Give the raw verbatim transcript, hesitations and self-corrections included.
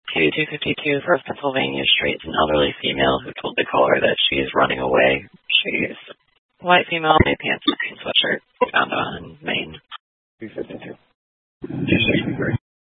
to two fifty-two First Pennsylvania Street, an elderly female who told the caller that she is running away. She's a white female, made pants.